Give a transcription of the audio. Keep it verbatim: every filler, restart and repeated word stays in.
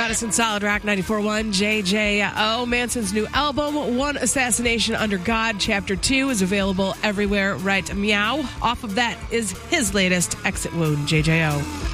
Madison Solid Rock ninety-four point one J J O. Manson's new album, One Assassination Under God, Chapter two, is available everywhere right meow. Off of that is his latest, Exit Wound, J J O.